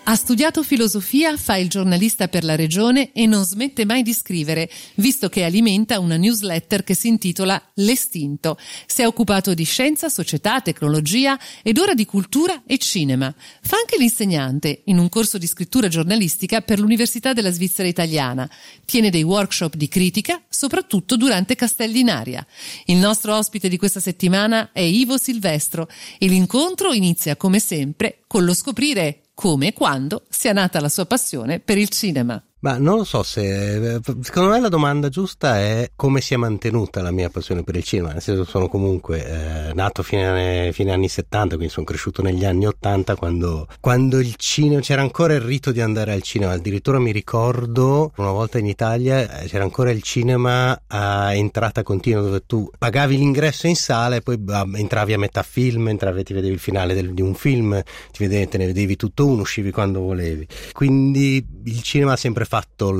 Ha studiato filosofia, fa il giornalista per la regione e non smette mai di scrivere, visto che alimenta una newsletter che si intitola L'Estinto. Si è occupato di scienza, società, tecnologia ed ora di cultura e cinema. Fa anche l'insegnante in un corso di scrittura giornalistica per l'Università della Svizzera Italiana. Tiene dei workshop di critica, soprattutto durante Castelli in Aria. Il nostro ospite di questa settimana è Ivo Silvestro e l'incontro inizia come sempre con lo scoprire come e quando sia nata la sua passione per il cinema. Ma non lo so se, secondo me la domanda giusta è come si è mantenuta la mia passione per il cinema, nel senso sono comunque nato fine anni 70, quindi sono cresciuto negli anni 80 quando il cinema, c'era ancora il rito di andare al cinema, addirittura mi ricordo una volta in Italia c'era ancora il cinema a entrata continua dove tu pagavi l'ingresso in sala e poi entravi a metà film, ti vedevi il finale di un film, te ne vedevi tutto uno, uscivi quando volevi, quindi il cinema ha sempre fatto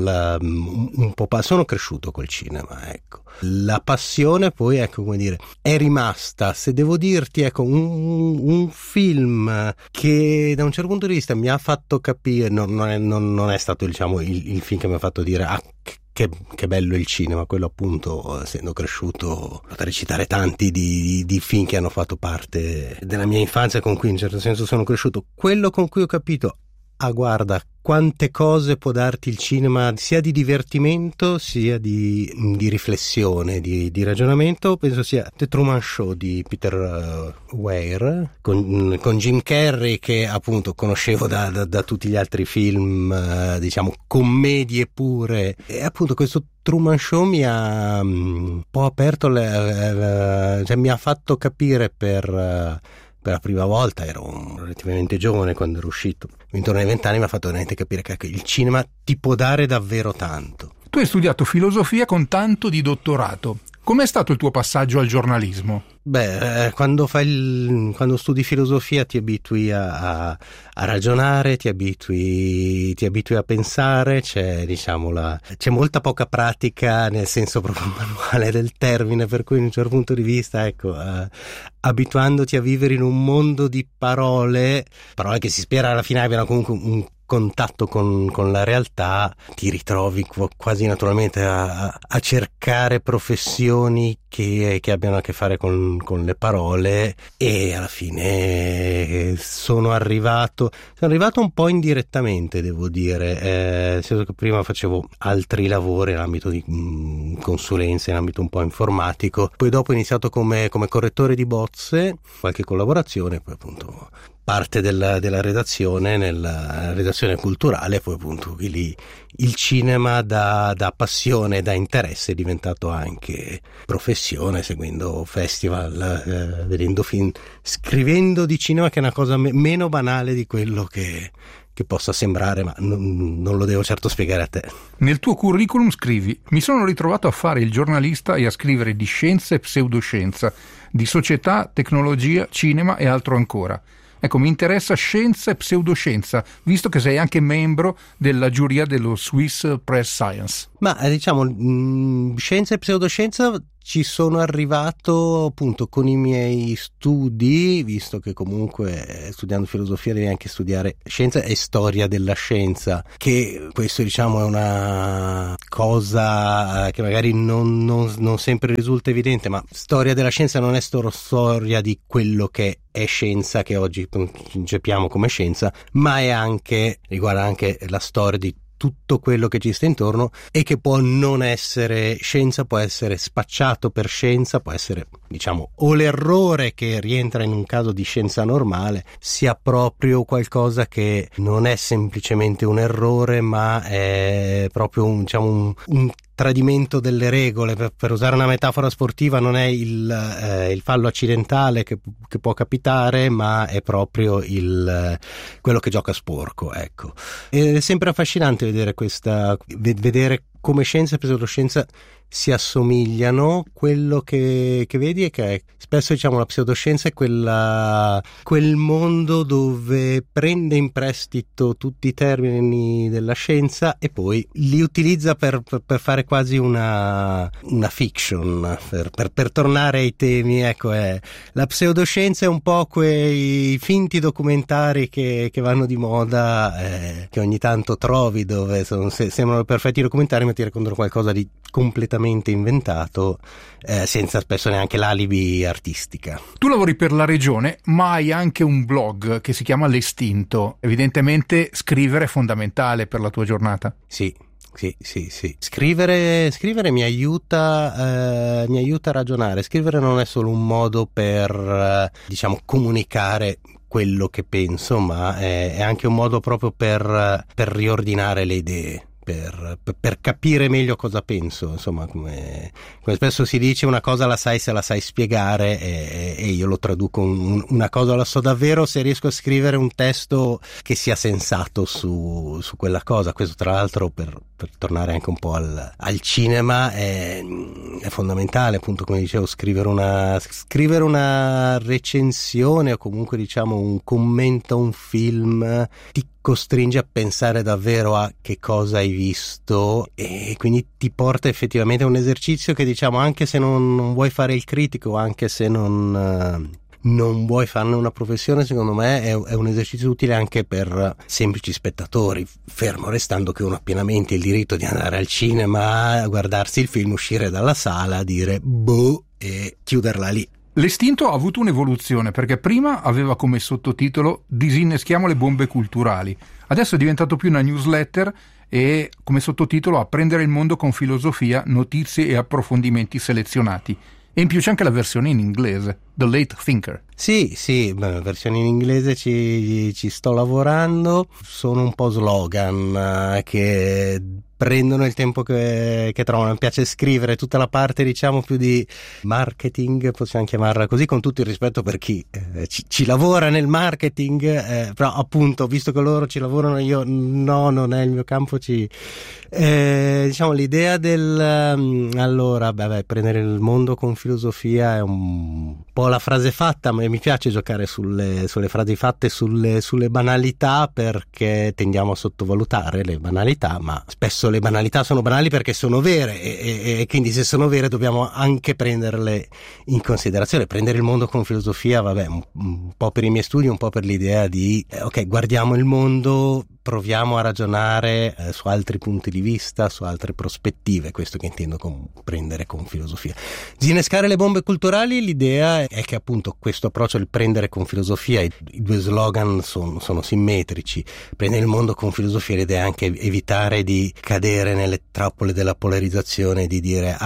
un po'. Sono cresciuto col cinema, ecco. La passione poi, ecco, come dire, è rimasta. Se devo dirti, ecco, un film che da un certo punto di vista mi ha fatto capire, non è stato, diciamo, il film che mi ha fatto dire che bello il cinema, quello appunto, essendo cresciuto, potrei citare tanti di film che hanno fatto parte della mia infanzia, con cui in certo senso sono cresciuto. Quello con cui ho capito, guarda, quante cose può darti il cinema, sia di divertimento sia di riflessione, di ragionamento, penso sia The Truman Show di Peter Weir con Jim Carrey, che appunto conoscevo da tutti gli altri film, diciamo commedie pure, e appunto questo Truman Show mi ha un po' aperto cioè mi ha fatto capire per la prima volta, ero relativamente giovane quando ero uscito, intorno ai 20 anni, mi ha fatto veramente capire che il cinema ti può dare davvero tanto. Tu hai studiato filosofia con tanto di dottorato. Com'è stato il tuo passaggio al giornalismo? Beh, quando studi filosofia ti abitui a ragionare, ti abitui a pensare, c'è molta poca pratica nel senso proprio manuale del termine, per cui in un certo punto di vista, ecco, abituandoti a vivere in un mondo di parole che si spera alla fine abbiano comunque un contatto con la realtà, ti ritrovi quasi naturalmente a cercare professioni che abbiano a che fare con le parole, e alla fine sono arrivato un po' indirettamente, devo dire, nel senso che prima facevo altri lavori nell'ambito di consulenza, in ambito un po' informatico, poi dopo ho iniziato come correttore di bozze, qualche collaborazione, poi appunto parte della redazione, nella redazione culturale, poi appunto lì il cinema da passione, da interesse è diventato anche professione, seguendo festival, vedendo film, scrivendo di cinema, che è una cosa meno banale di quello che possa sembrare, ma non lo devo certo spiegare a te. Nel tuo curriculum scrivi: mi sono ritrovato a fare il giornalista e a scrivere di scienza e pseudoscienza, di società, tecnologia, cinema e altro ancora. Ecco, mi interessa scienza e pseudoscienza, visto che sei anche membro della giuria dello Swiss Press Science. Ma diciamo, scienza e pseudoscienza ci sono arrivato appunto con i miei studi, visto che comunque studiando filosofia devi anche studiare scienza e storia della scienza, che questo diciamo è una cosa che magari non sempre risulta evidente, ma storia della scienza non è solo storia di quello che è scienza, che oggi concepiamo come scienza, ma riguarda anche la storia di tutto quello che ci sta intorno, e che può non essere scienza, può essere spacciato per scienza, può essere, diciamo, o l'errore che rientra in un caso di scienza normale sia proprio qualcosa che non è semplicemente un errore, ma è proprio un tradimento delle regole. Per usare una metafora sportiva, non è il fallo accidentale che può capitare, ma è proprio quello che gioca sporco, ecco. È sempre affascinante vedere come scienza e pseudoscienza si assomigliano. Quello che vedi è che spesso, diciamo, la pseudoscienza è quel mondo dove prende in prestito tutti i termini della scienza e poi li utilizza per fare quasi una fiction, per tornare ai temi. Ecco, la pseudoscienza è un po' quei finti documentari che vanno di moda, che ogni tanto trovi, dove sembrano perfetti documentari ma ti raccontano qualcosa di completamente inventato, senza spesso neanche l'alibi artistica. Tu lavori per la regione, ma hai anche un blog che si chiama L'Estinto. Evidentemente scrivere è fondamentale per la tua giornata. Sì. Scrivere mi aiuta a ragionare. Scrivere non è solo un modo per, diciamo, comunicare quello che penso, ma è anche un modo proprio per riordinare le idee. Per capire meglio cosa penso, insomma, come spesso si dice, una cosa la sai se la sai spiegare, e io lo traduco, una cosa la so davvero se riesco a scrivere un testo che sia sensato su quella cosa. Questo, tra l'altro, per tornare anche un po' al cinema, è fondamentale, appunto, come dicevo, scrivere una recensione o comunque, diciamo, un commento a un film ti costringe a pensare davvero a che cosa hai visto, e quindi ti porta effettivamente a un esercizio che, diciamo, anche se non vuoi fare il critico, anche se non vuoi farne una professione, secondo me è un esercizio utile anche per semplici spettatori, fermo restando che uno ha pienamente il diritto di andare al cinema, guardarsi il film, uscire dalla sala, dire boh e chiuderla lì. L'Estinto ha avuto un'evoluzione, perché prima aveva come sottotitolo "Disinneschiamo le bombe culturali", adesso è diventato più una newsletter e come sottotitolo "Apprendere il mondo con filosofia, notizie e approfondimenti selezionati". E in più c'è anche la versione in inglese, The Late Thinker. Sì, la versione in inglese ci sto lavorando. Sono un po' slogan che prendono il tempo che trovano. Mi piace scrivere tutta la parte, diciamo, più di marketing, possiamo chiamarla così, con tutto il rispetto per chi ci lavora nel marketing, però appunto, visto che loro ci lavorano, io no, non è il mio campo. Diciamo, l'idea prendere il mondo con filosofia è un po' la frase fatta, ma mi piace giocare sulle frasi fatte, sulle banalità, perché tendiamo a sottovalutare le banalità, ma spesso le banalità sono banali perché sono vere, e quindi se sono vere dobbiamo anche prenderle in considerazione. Prendere il mondo con filosofia, un po' per i miei studi, un po' per l'idea di guardiamo il mondo, proviamo a ragionare su altri punti di vista, su altre prospettive. Questo che intendo con prendere con filosofia. Disinnescare le bombe culturali, l'idea è che, appunto, questo approccio del prendere con filosofia, i due slogan sono simmetrici. Prendere il mondo con filosofia, l'idea è anche evitare di cadere nelle trappole della polarizzazione, di dire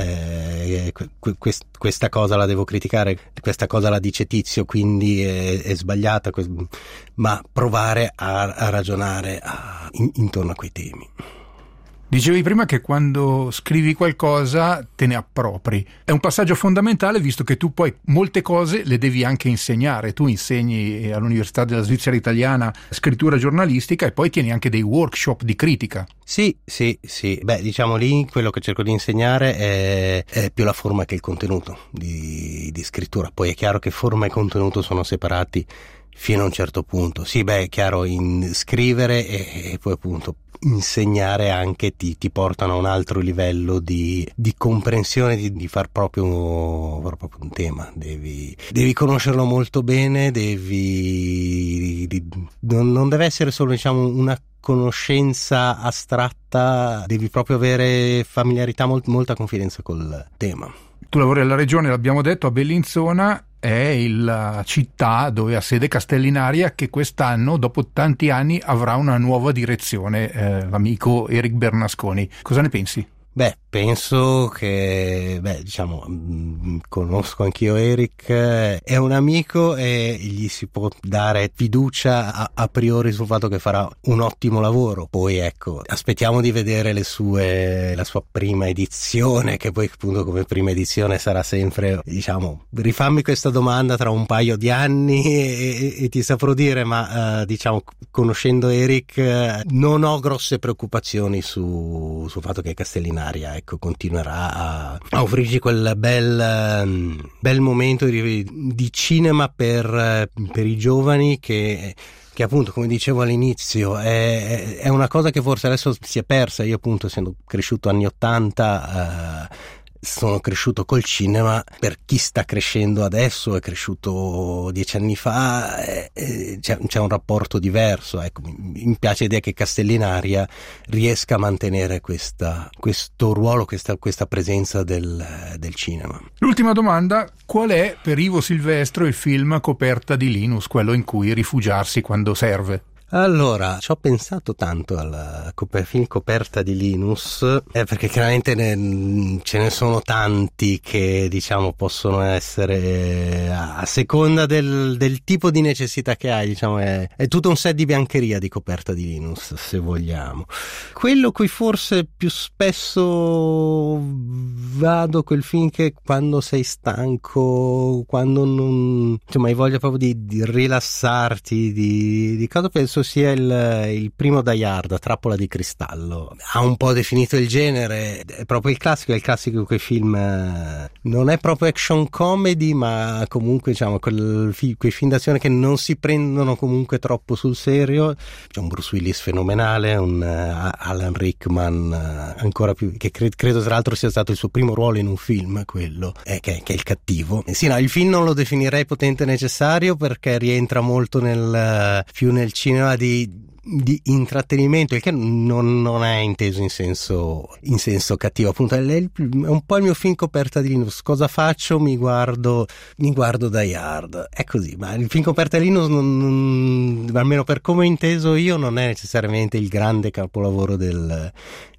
questa cosa la devo criticare, questa cosa la dice Tizio, quindi è sbagliata, ma provare a ragionare intorno a quei temi. Dicevi prima che quando scrivi qualcosa te ne appropri. È un passaggio fondamentale, visto che tu poi molte cose le devi anche insegnare. Tu insegni all'Università della Svizzera Italiana scrittura giornalistica e poi tieni anche dei workshop di critica. Sì. Diciamo, lì quello che cerco di insegnare è più la forma che il contenuto di scrittura. Poi è chiaro che forma e contenuto sono separati fino a un certo punto. Sì, è chiaro, in scrivere e poi, appunto, insegnare anche ti portano a un altro livello di comprensione, di far proprio un tema. Devi conoscerlo molto bene, non deve essere solo, diciamo, una conoscenza astratta, devi proprio avere familiarità, molta confidenza col tema. Tu lavori alla regione, l'abbiamo detto, a Bellinzona. È la città dove ha sede Castellinaria, che quest'anno, dopo tanti anni, avrà una nuova direzione, l'amico Eric Bernasconi. Cosa ne pensi? Penso che, diciamo, conosco anch'io Eric, è un amico e gli si può dare fiducia a priori sul fatto che farà un ottimo lavoro. Poi, ecco, aspettiamo di vedere la sua prima edizione, che poi, appunto, come prima edizione sarà sempre, diciamo, rifammi questa domanda tra un paio di anni e ti saprò dire, ma diciamo, conoscendo Eric, non ho grosse preoccupazioni sul fatto che Castellinaria Castellinaria, ecco, continuerà a offrirci quel bel momento di cinema per i giovani che appunto, come dicevo all'inizio, è una cosa che forse adesso si è persa. Io appunto, essendo cresciuto anni 80, sono cresciuto col cinema. Per chi sta crescendo adesso, è cresciuto 10 anni fa, c'è un rapporto diverso. Ecco, mi piace l'idea che Castellinaria riesca a mantenere questo ruolo, questa presenza del cinema. L'ultima domanda: qual è per Ivo Silvestro il film coperta di Linus, quello in cui rifugiarsi quando serve? Allora, ci ho pensato tanto al film coperta di Linus, perché chiaramente ce ne sono tanti che, diciamo, possono essere a seconda del tipo di necessità che hai, diciamo, è tutto un set di biancheria di coperta di Linus, se vogliamo. Quello cui forse più spesso vado, quel film che quando sei stanco, quando non, insomma, hai voglia proprio di rilassarti, di cosa, penso sia il primo Die Hard, Trappola di cristallo. Ha un po' definito il genere, è proprio il classico di quei film, non è proprio action comedy, ma comunque, diciamo, quei film d'azione che non si prendono comunque troppo sul serio. C'è un Bruce Willis fenomenale, un Alan Rickman ancora più, che credo tra l'altro sia stato il suo primo ruolo in un film, quello che è il cattivo. Sì, no, il film non lo definirei potente e necessario, perché rientra molto più nel cinema di intrattenimento, il che non è inteso in senso cattivo. Appunto, è un po' il mio film coperta di Linus. Cosa faccio? Mi guardo Die Hard, è così. Ma il film coperta di Linus, almeno per come ho inteso io, non è necessariamente il grande capolavoro del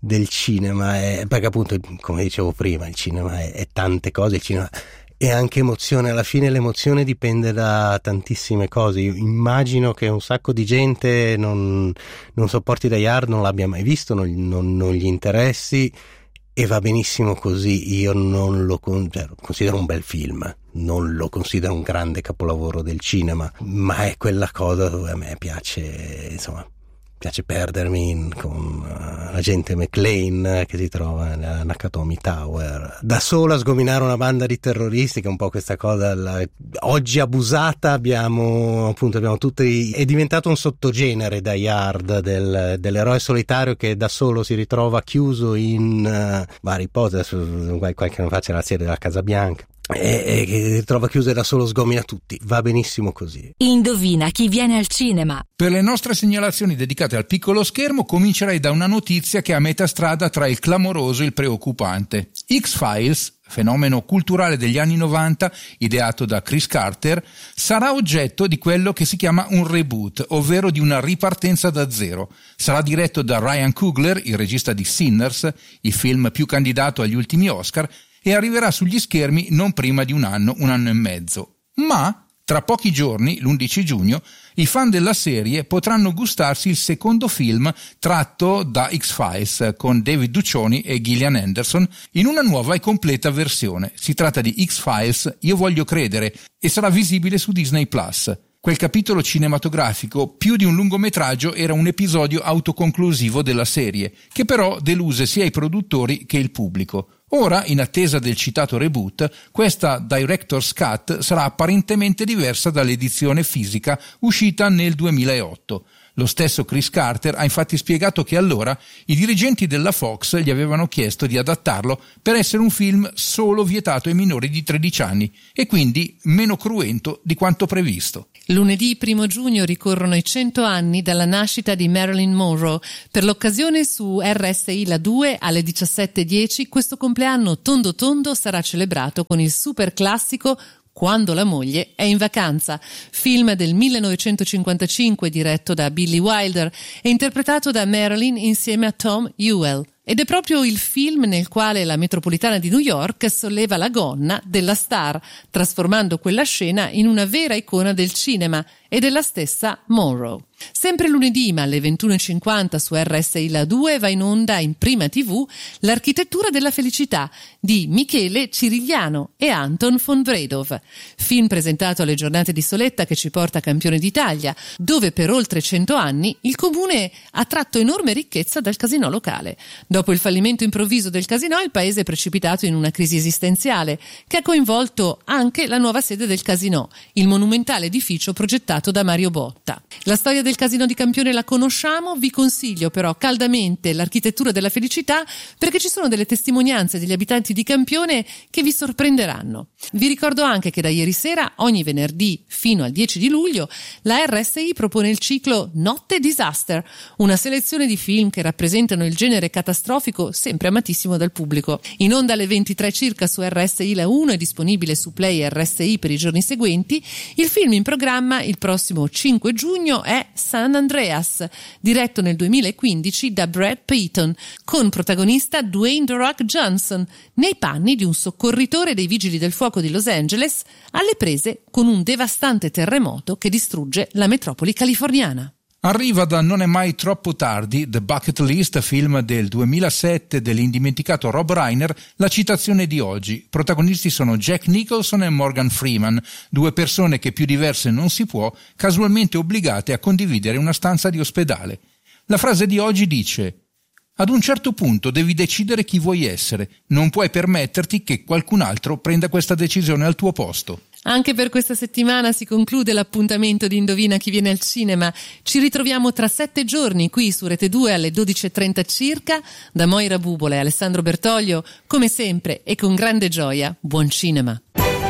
cinema, perché appunto, come dicevo prima, il cinema è tante cose. Il cinema e anche emozione. Alla fine l'emozione dipende da tantissime cose. Io immagino che un sacco di gente non sopporti Die Hard, non l'abbia mai visto, non gli interessi, e va benissimo così. Io non lo considero un bel film, non lo considero un grande capolavoro del cinema, ma è quella cosa dove a me piace, insomma, piace perdermi con l'agente McClane che si trova nella Nakatomi Tower da solo a sgominare una banda di terroristi, che è un po' questa cosa oggi abusata. Abbiamo tutti, è diventato un sottogenere Die Hard dell'eroe solitario che da solo si ritrova chiuso in vari posti. Qualche anno fa c'era la serie della Casa Bianca, e che trova chiuso e da solo sgomina tutti. Va benissimo così. Indovina chi viene al cinema. Per le nostre segnalazioni dedicate al piccolo schermo comincerei da una notizia che è a metà strada tra il clamoroso e il preoccupante. X-Files, fenomeno culturale degli anni 90 ideato da Chris Carter, sarà oggetto di quello che si chiama un reboot, ovvero di una ripartenza da zero. Sarà diretto da Ryan Coogler, il regista di Sinners, il film più candidato agli ultimi Oscar, e arriverà sugli schermi non prima di un anno e mezzo. Ma tra pochi giorni, l'11 giugno, i fan della serie potranno gustarsi il secondo film tratto da X-Files con David Duchovny e Gillian Anderson in una nuova e completa versione. Si tratta di X-Files Io voglio credere, e sarà visibile su Disney+. Quel capitolo cinematografico, più di un lungometraggio, era un episodio autoconclusivo della serie, che però deluse sia i produttori che il pubblico. Ora, in attesa del citato reboot, questa Director's Cut sarà apparentemente diversa dall'edizione fisica uscita nel 2008. Lo stesso Chris Carter ha infatti spiegato che allora i dirigenti della Fox gli avevano chiesto di adattarlo per essere un film solo vietato ai minori di 13 anni e quindi meno cruento di quanto previsto. Lunedì 1 giugno ricorrono i 100 anni dalla nascita di Marilyn Monroe. Per l'occasione su RSI La 2 alle 17:10 questo compleanno tondo tondo sarà celebrato con il super classico Quando la moglie è in vacanza, film del 1955 diretto da Billy Wilder e interpretato da Marilyn insieme a Tom Ewell. Ed è proprio il film nel quale la metropolitana di New York solleva la gonna della star, trasformando quella scena in una vera icona del cinema, e della stessa Monroe. Sempre lunedì, ma alle 21.50 su RSI La 2 va in onda in Prima TV L'architettura della felicità di Michele Cirigliano e Anton von Vredov, film presentato alle giornate di Soletta che ci porta campione d'Italia, dove per oltre 100 anni il comune ha tratto enorme ricchezza dal casinò locale. Dopo il fallimento improvviso del casinò, il paese è precipitato in una crisi esistenziale che ha coinvolto anche la nuova sede del casinò, il monumentale edificio progettato da Mario Botta. La storia del casinò di Campione la conosciamo, vi consiglio però caldamente L'architettura della felicità perché ci sono delle testimonianze degli abitanti di Campione che vi sorprenderanno. Vi ricordo anche che da ieri sera, ogni venerdì fino al 10 di luglio, la RSI propone il ciclo Notte Disaster, una selezione di film che rappresentano il genere catastrofico sempre amatissimo dal pubblico. In onda alle 23 circa su RSI La 1 è disponibile su Play RSI per i giorni seguenti. Il film in programma il prossimo 5 giugno è San Andreas, diretto nel 2015 da Brad Payton, con protagonista Dwayne The Rock Johnson, nei panni di un soccorritore dei vigili del fuoco di Los Angeles, alle prese con un devastante terremoto che distrugge la metropoli californiana. Arriva da Non è mai troppo tardi, The Bucket List, film del 2007 dell'indimenticato Rob Reiner, la citazione di oggi. Protagonisti sono Jack Nicholson e Morgan Freeman, due persone che più diverse non si può, casualmente obbligate a condividere una stanza di ospedale. La frase di oggi dice: ad un certo punto devi decidere chi vuoi essere, non puoi permetterti che qualcun altro prenda questa decisione al tuo posto. Anche per questa settimana si conclude l'appuntamento di Indovina chi viene al cinema. Ci ritroviamo tra 7 giorni qui su Rete 2 alle 12.30 circa. Da Moira Bubola e Alessandro Bertoglio, come sempre e con grande gioia, buon cinema.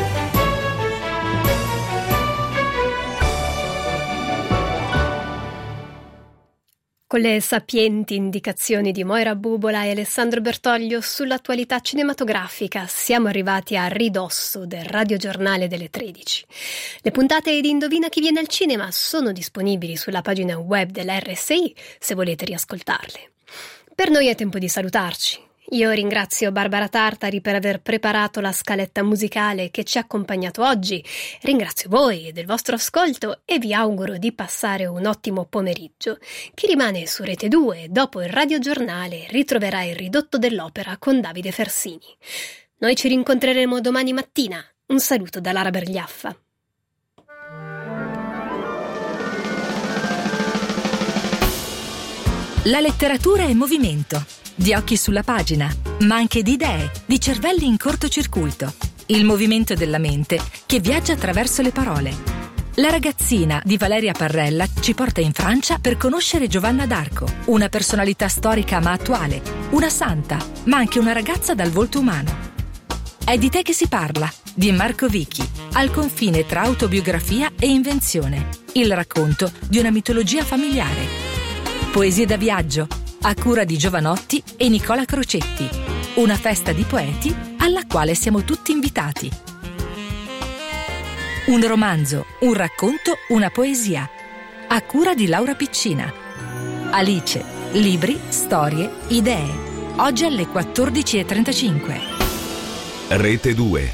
Con le sapienti indicazioni di Moira Bubola e Alessandro Bertoglio sull'attualità cinematografica siamo arrivati a ridosso del radiogiornale delle 13. Le puntate di Indovina chi viene al cinema sono disponibili sulla pagina web della RSI se volete riascoltarle. Per noi è tempo di salutarci. Io ringrazio Barbara Tartari per aver preparato la scaletta musicale che ci ha accompagnato oggi, ringrazio voi del vostro ascolto e vi auguro di passare un ottimo pomeriggio. Chi rimane su Rete 2 dopo il radiogiornale ritroverà il ridotto dell'opera con Davide Fersini. Noi ci rincontreremo domani mattina. Un saluto da Lara Bergliaffa. La letteratura è movimento, di occhi sulla pagina, ma anche di idee, di cervelli in cortocircuito. Il movimento della mente che viaggia attraverso le parole. La ragazzina di Valeria Parrella ci porta in Francia per conoscere Giovanna d'Arco, una personalità storica ma attuale, una santa, ma anche una ragazza dal volto umano. È di te che si parla, di Marco Vicchi, al confine tra autobiografia e invenzione, il racconto di una mitologia familiare. Poesie da viaggio, a cura di Giovanotti e Nicola Crocetti. Una festa di poeti alla quale siamo tutti invitati. Un romanzo, un racconto, una poesia. A cura di Laura Piccina. Alice, libri, storie, idee. Oggi alle 14.35. Rete 2.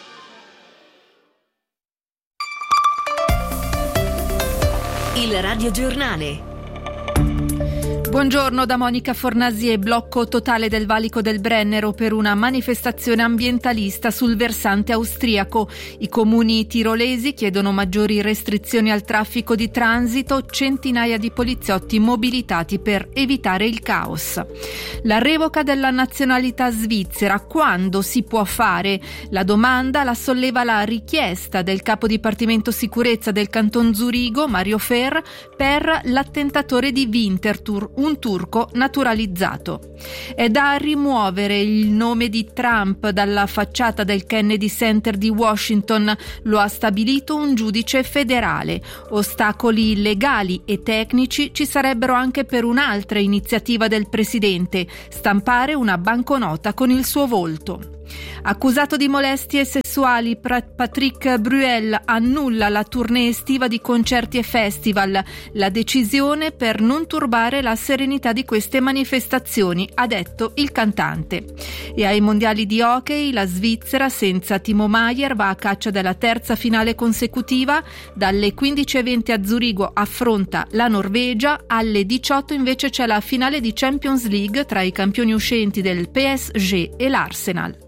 Il radiogiornale. Buongiorno da Monica Fornasier. Blocco totale del valico del Brennero per una manifestazione ambientalista sul versante austriaco. I comuni tirolesi chiedono maggiori restrizioni al traffico di transito, centinaia di poliziotti mobilitati per evitare il caos. La revoca della nazionalità svizzera, quando si può fare? La domanda la solleva la richiesta del capo dipartimento sicurezza del canton Zurigo, Mario Fer, per l'attentatore di Winterthur, un turco naturalizzato. È da rimuovere il nome di Trump dalla facciata del Kennedy Center di Washington, lo ha stabilito un giudice federale. Ostacoli legali e tecnici ci sarebbero anche per un'altra iniziativa del presidente, stampare una banconota con il suo volto. Accusato di molestie sessuali, Patrick Bruel annulla la tournée estiva di concerti e festival. La decisione per non turbare la serenità di queste manifestazioni, ha detto il cantante. E ai mondiali di hockey la Svizzera senza Timo Maier va a caccia della terza finale consecutiva. Dalle 15:20 a Zurigo affronta la Norvegia, alle 18 invece c'è la finale di Champions League tra i campioni uscenti del PSG e l'Arsenal.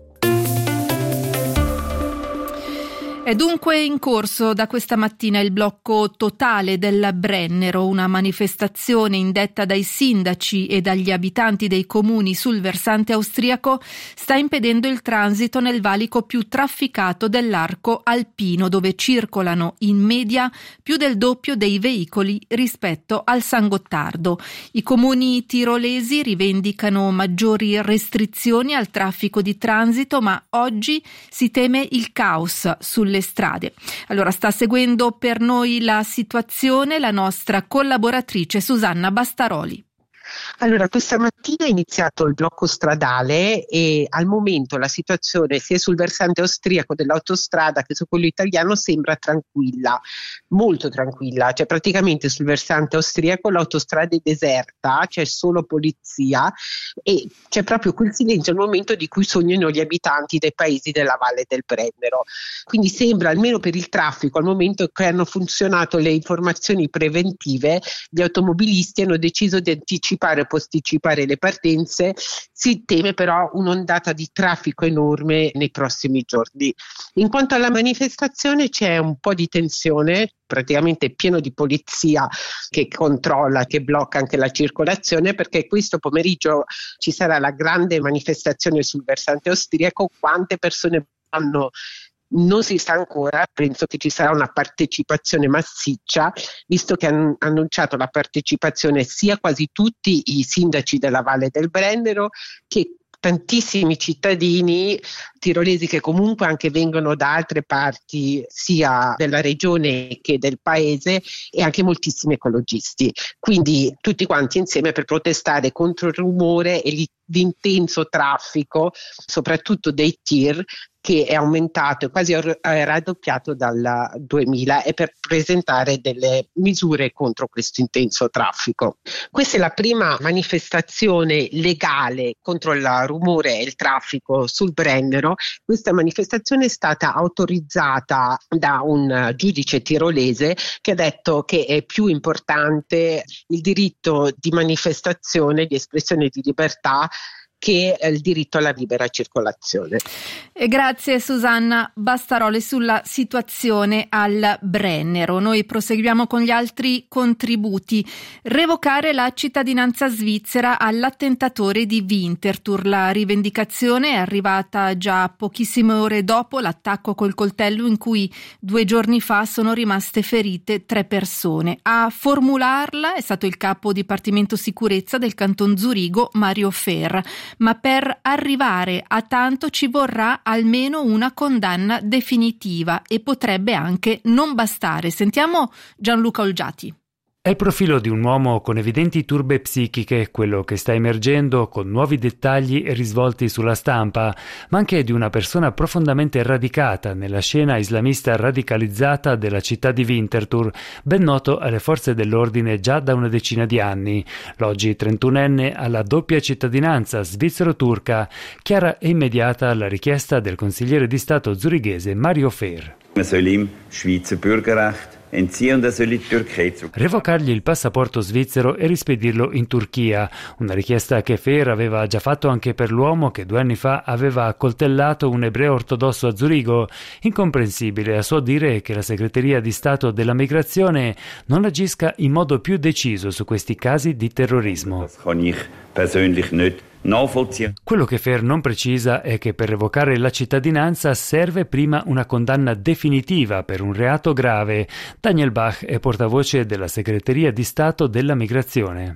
È dunque in corso da questa mattina il blocco totale del Brennero, una manifestazione indetta dai sindaci e dagli abitanti dei comuni sul versante austriaco sta impedendo il transito nel valico più trafficato dell'arco alpino, dove circolano in media più del doppio dei veicoli rispetto al San Gottardo. I comuni tirolesi rivendicano maggiori restrizioni al traffico di transito, ma oggi si teme il caos sulle strade. Allora sta seguendo per noi la situazione la nostra collaboratrice Susanna Bastaroli. Allora, questa mattina è iniziato il blocco stradale e al momento la situazione sia sul versante austriaco dell'autostrada che su quello italiano sembra tranquilla, molto tranquilla, cioè praticamente sul versante austriaco l'autostrada è deserta, c'è solo polizia e c'è proprio quel silenzio al momento di cui sognano gli abitanti dei paesi della Valle del Brennero. Quindi sembra, almeno per il traffico, al momento che hanno funzionato le informazioni preventive, gli automobilisti hanno deciso di anticipare o posticipare le partenze. Si teme però un'ondata di traffico enorme nei prossimi giorni. In quanto alla manifestazione c'è un po' di tensione, praticamente pieno di polizia che controlla, che blocca anche la circolazione, perché questo pomeriggio ci sarà la grande manifestazione sul versante austriaco. Quante persone vanno non si sa ancora, penso che ci sarà una partecipazione massiccia, visto che hanno annunciato la partecipazione sia quasi tutti i sindaci della Valle del Brennero che tantissimi cittadini tirolesi che comunque anche vengono da altre parti sia della regione che del paese e anche moltissimi ecologisti. Quindi tutti quanti insieme per protestare contro il rumore e l'intenso traffico, soprattutto dei tir, che è aumentato e quasi raddoppiato dal 2000, e per presentare delle misure contro questo intenso traffico. Questa è la prima manifestazione legale contro il rumore e il traffico sul Brennero. Questa manifestazione è stata autorizzata da un giudice tirolese che ha detto che è più importante il diritto di manifestazione, di espressione di libertà, che il diritto alla libera circolazione. E grazie Susanna Bastaroli sulla situazione al Brennero. Noi proseguiamo con gli altri contributi. Revocare la cittadinanza svizzera all'attentatore di Winterthur. La rivendicazione è arrivata già pochissime ore dopo l'attacco col coltello in cui 2 giorni fa sono rimaste ferite 3 persone. A formularla è stato il capo dipartimento sicurezza del canton Zurigo, Mario Fer. Ma per arrivare a tanto ci vorrà almeno una condanna definitiva e potrebbe anche non bastare. Sentiamo Gianluca Olgiati. È il profilo di un uomo con evidenti turbe psichiche, quello che sta emergendo con nuovi dettagli e risvolti sulla stampa, ma anche di una persona profondamente radicata nella scena islamista radicalizzata della città di Winterthur, ben noto alle forze dell'ordine già da una decina di anni. L'oggi 31enne ha la doppia cittadinanza svizzero-turca, chiara e immediata la richiesta del consigliere di Stato zurighese Mario Fer. Man soll ihm Schweizer Bürgerrecht entziehen, er soll in die Türkei zurück. Revocargli il passaporto svizzero e rispedirlo in Turchia, una richiesta che Fer aveva già fatto anche per l'uomo che 2 anni fa aveva accoltellato un ebreo ortodosso a Zurigo. Incomprensibile a suo dire che la segreteria di Stato della migrazione non agisca in modo più deciso su questi casi di terrorismo. Das kann ich persönlich nicht nachvollziehen. Quello che Fer non precisa è che per revocare la cittadinanza serve prima una condanna definitiva per un reato grave. Daniel Bach è portavoce della segreteria di Stato della migrazione.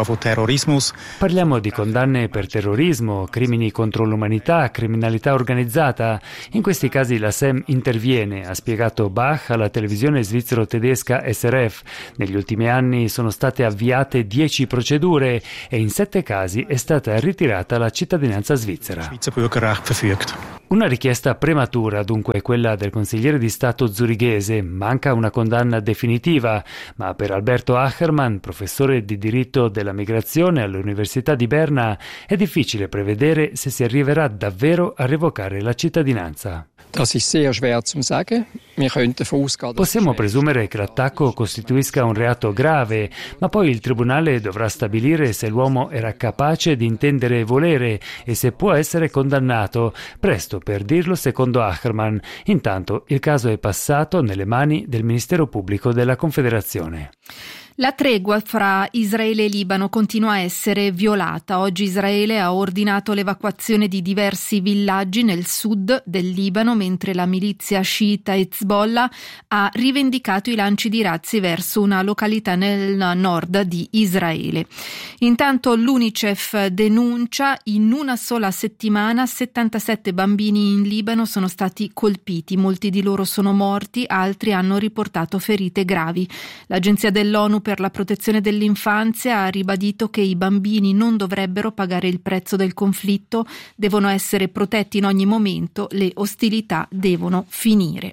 Parliamo di condanne per terrorismo, crimini contro l'umanità, criminalità organizzata. In questi casi la SEM interviene, ha spiegato Bach alla televisione svizzero-tedesca SRF. Negli ultimi anni sono state avviate 10 procedure e in 7 casi è stata ritrovata ritirata la cittadinanza svizzera. Una richiesta prematura, dunque, quella del consigliere di Stato zurighese. Manca una condanna definitiva, ma per Alberto Achermann, professore di diritto della migrazione all'Università di Berna, è difficile prevedere se si arriverà davvero a revocare la cittadinanza. Possiamo presumere che l'attacco costituisca un reato grave, ma poi il tribunale dovrà stabilire se l'uomo era capace di intendere e volere e se può essere condannato. Presto per dirlo, secondo Achermann. Intanto il caso è passato nelle mani del Ministero Pubblico della Confederazione. La tregua fra Israele e Libano continua a essere violata. Oggi Israele ha ordinato l'evacuazione di diversi villaggi nel sud del Libano, mentre la milizia sciita Hezbollah ha rivendicato i lanci di razzi verso una località nel nord di Israele. Intanto l'UNICEF denuncia: in una sola settimana 77 bambini in Libano sono stati colpiti, molti di loro sono morti, altri hanno riportato ferite gravi. L'agenzia dell'ONU per la protezione dell'infanzia ha ribadito che i bambini non dovrebbero pagare il prezzo del conflitto, devono essere protetti in ogni momento, le ostilità devono finire.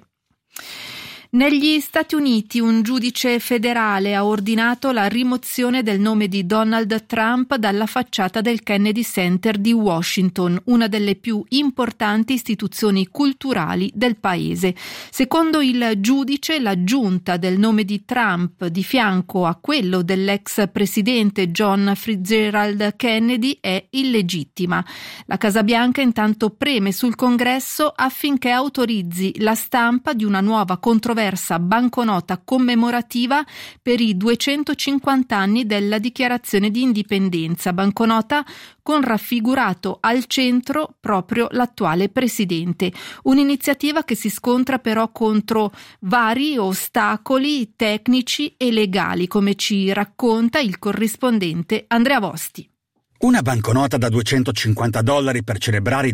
Negli Stati Uniti un giudice federale ha ordinato la rimozione del nome di Donald Trump dalla facciata del Kennedy Center di Washington, una delle più importanti istituzioni culturali del paese. Secondo il giudice, l'aggiunta del nome di Trump di fianco a quello dell'ex presidente John Fitzgerald Kennedy è illegittima. La Casa Bianca intanto preme sul Congresso affinché autorizzi la stampa di una nuova controversa banconota commemorativa per i 250 anni della dichiarazione di indipendenza, banconota con raffigurato al centro proprio l'attuale presidente. Un'iniziativa che si scontra però contro vari ostacoli tecnici e legali, come ci racconta il corrispondente Andrea Vosti. Una banconota da $250 per celebrare i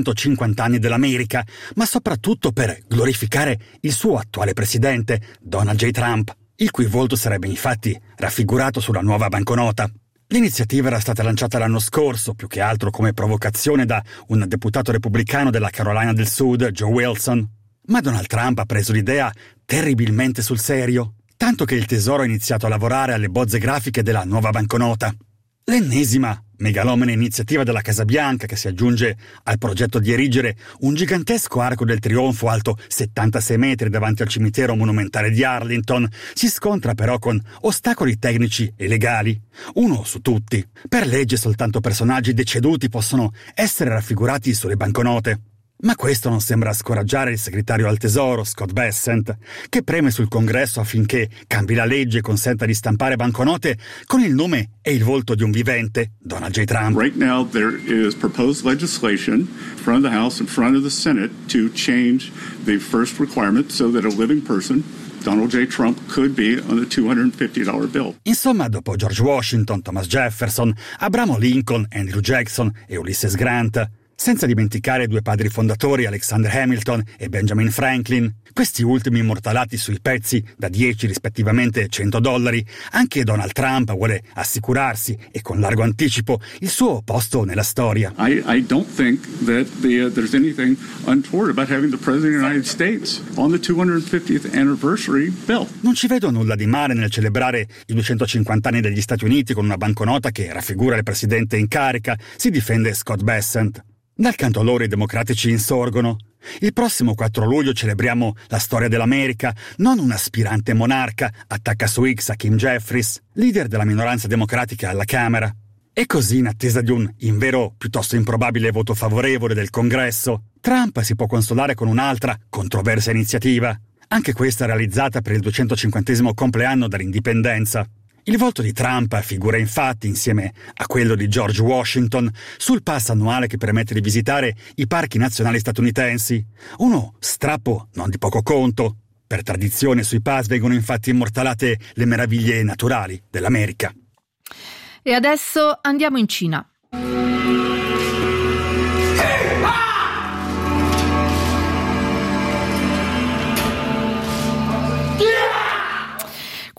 250 anni dell'America, ma soprattutto per glorificare il suo attuale presidente, Donald J. Trump, il cui volto sarebbe infatti raffigurato sulla nuova banconota. L'iniziativa era stata lanciata l'anno scorso, più che altro come provocazione da un deputato repubblicano della Carolina del Sud, Joe Wilson. Ma Donald Trump ha preso l'idea terribilmente sul serio, tanto che il Tesoro ha iniziato a lavorare alle bozze grafiche della nuova banconota. L'ennesima megalomane iniziativa della Casa Bianca, che si aggiunge al progetto di erigere un gigantesco arco del trionfo alto 76 metri davanti al cimitero monumentale di Arlington, si scontra però con ostacoli tecnici e legali. Uno su tutti: per legge soltanto personaggi deceduti possono essere raffigurati sulle banconote. Ma questo non sembra scoraggiare il segretario al Tesoro, Scott Bessent, che preme sul Congresso affinché cambi la legge e consenta di stampare banconote con il nome e il volto di un vivente, Donald J. Trump. Right now there is proposed legislation in front of the House and in front of the Senate to change the first requirement so that a living person, Donald J. Trump, could be on the $250 bill. Insomma, dopo George Washington, Thomas Jefferson, Abraham Lincoln, Andrew Jackson e Ulysses Grant, senza dimenticare i due padri fondatori Alexander Hamilton e Benjamin Franklin, questi ultimi immortalati sui pezzi da 10 rispettivamente $100, anche Donald Trump vuole assicurarsi, e con largo anticipo, il suo posto nella storia. I don't think that there's anything untoward about having the President of the United States on the 250th anniversary bill. Non ci vedo nulla di male nel celebrare i 250 anni degli Stati Uniti con una banconota che raffigura il presidente in carica, si difende Scott Bessent. Dal canto loro i democratici insorgono. Il prossimo 4 luglio celebriamo la storia dell'America, non un aspirante monarca attacca su X a Kim Jeffries, leader della minoranza democratica alla Camera. E così, in attesa di un invero piuttosto improbabile voto favorevole del Congresso, Trump si può consolare con un'altra controversa iniziativa, anche questa realizzata per il 250° compleanno dell'indipendenza. Il volto di Trump figura infatti, insieme a quello di George Washington, sul pass annuale che permette di visitare i parchi nazionali statunitensi. Uno strappo non di poco conto. Per tradizione sui pass vengono infatti immortalate le meraviglie naturali dell'America. E adesso andiamo in Cina.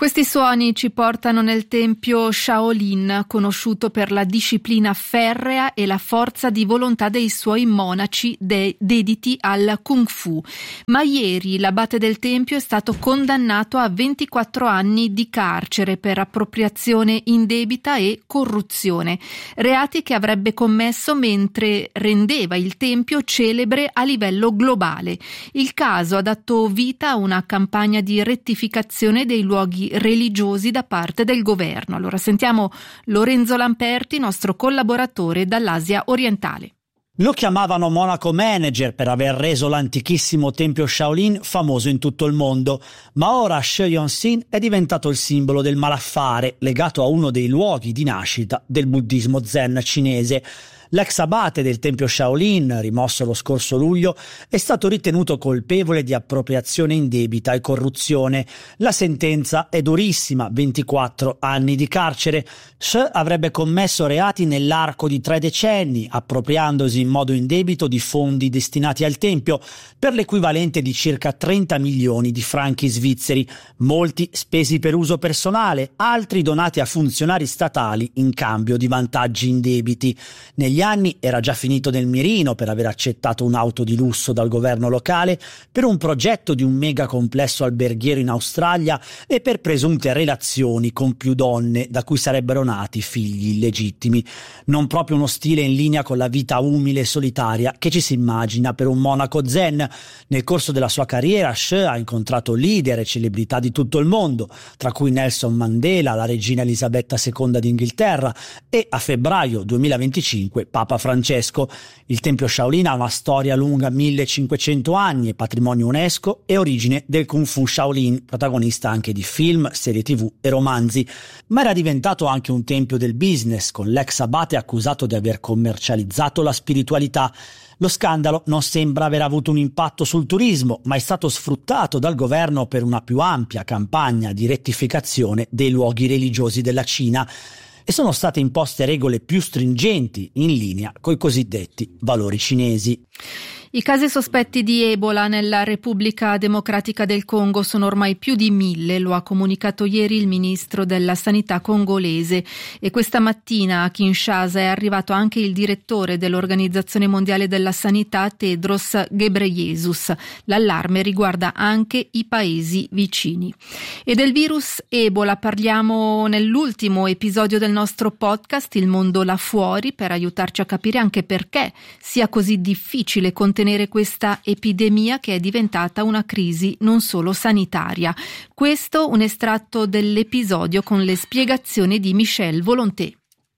Questi suoni ci portano nel tempio Shaolin, conosciuto per la disciplina ferrea e la forza di volontà dei suoi monaci dediti al Kung Fu. Ma ieri l'abate del tempio è stato condannato a 24 anni di carcere per appropriazione indebita e corruzione, reati che avrebbe commesso mentre rendeva il tempio celebre a livello globale. Il caso ha dato vita a una campagna di rettificazione dei luoghi religiosi da parte del governo. Allora sentiamo Lorenzo Lamperti, nostro collaboratore dall'Asia orientale. Lo chiamavano monaco manager per aver reso l'antichissimo tempio Shaolin famoso in tutto il mondo, ma ora She Yonsin è diventato il simbolo del malaffare legato a uno dei luoghi di nascita del buddismo zen cinese. L'ex abate del tempio Shaolin, rimosso lo scorso luglio, è stato ritenuto colpevole di appropriazione indebita e corruzione. La sentenza è durissima, 24 anni di carcere. She avrebbe commesso reati nell'arco di 3 decenni, appropriandosi in modo indebito di fondi destinati al tempio, per l'equivalente di circa 30 milioni di franchi svizzeri, molti spesi per uso personale, altri donati a funzionari statali in cambio di vantaggi indebiti. Negli anni era già finito nel mirino per aver accettato un'auto di lusso dal governo locale per un progetto di un mega complesso alberghiero in Australia e per presunte relazioni con più donne da cui sarebbero nati figli illegittimi. Non proprio uno stile in linea con la vita umile e solitaria che ci si immagina per un monaco zen. Nel corso della sua carriera She ha incontrato leader e celebrità di tutto il mondo, tra cui Nelson Mandela, la regina Elisabetta II d'Inghilterra e a febbraio 2025 Papa Francesco. Il tempio Shaolin ha una storia lunga 1500 anni, è patrimonio UNESCO e origine del Kung Fu Shaolin, protagonista anche di film, serie TV e romanzi. Ma era diventato anche un tempio del business, con l'ex abate accusato di aver commercializzato la spiritualità. Lo scandalo non sembra aver avuto un impatto sul turismo, ma è stato sfruttato dal governo per una più ampia campagna di rettificazione dei luoghi religiosi della Cina. E sono state imposte regole più stringenti in linea coi cosiddetti valori cinesi. I casi sospetti di Ebola nella Repubblica Democratica del Congo sono ormai più di 1000, lo ha comunicato ieri il ministro della Sanità congolese, e questa mattina a Kinshasa è arrivato anche il direttore dell'Organizzazione Mondiale della Sanità, Tedros Ghebreyesus. L'allarme riguarda anche i paesi vicini. E del virus Ebola parliamo nell'ultimo episodio del nostro podcast Il mondo là fuori, per aiutarci a capire anche perché sia così difficile contenere questa epidemia che è diventata una crisi non solo sanitaria. Questo un estratto dell'episodio con le spiegazioni di Michel Volonté.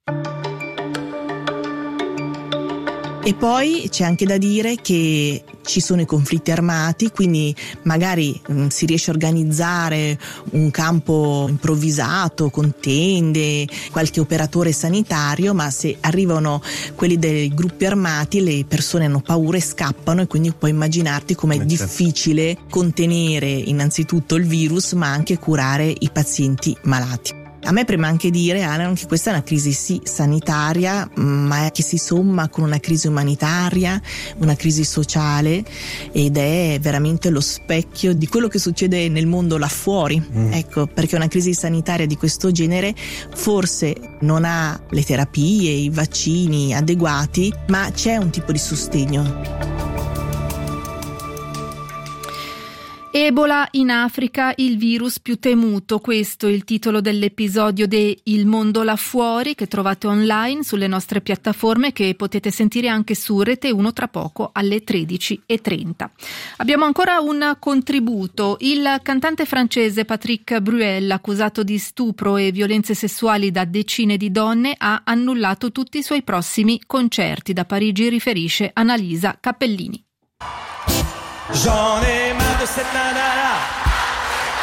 E poi c'è anche da dire che ci sono i conflitti armati, quindi magari si riesce a organizzare un campo improvvisato con tende, qualche operatore sanitario, ma se arrivano quelli dei gruppi armati le persone hanno paura e scappano, e quindi puoi immaginarti com'è difficile contenere innanzitutto il virus ma anche curare i pazienti malati. A me preme anche dire, Alan, che questa è una crisi sì sanitaria, ma che si somma con una crisi umanitaria, una crisi sociale, ed è veramente lo specchio di quello che succede nel mondo là fuori. Ecco, perché una crisi sanitaria di questo genere forse non ha le terapie, i vaccini adeguati, ma c'è un tipo di sostegno. Ebola in Africa, il virus più temuto. Questo è il titolo dell'episodio de Il mondo là fuori, che trovate online sulle nostre piattaforme, che potete sentire anche su Rete 1 tra poco alle 13:30. Abbiamo ancora un contributo. Il cantante francese Patrick Bruel, accusato di stupro e violenze sessuali da decine di donne, ha annullato tutti i suoi prossimi concerti. Da Parigi riferisce Annalisa Cappellini. J'en ai marre de cette nana